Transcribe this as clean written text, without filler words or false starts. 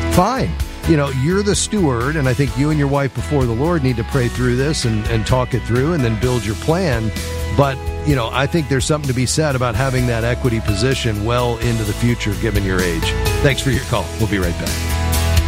fine. You're the steward, and I think you and your wife before the Lord need to pray through this and talk it through and then build your plan. But, I think there's something to be said about having that equity position well into the future given your age. Thanks for your call. We'll be right back.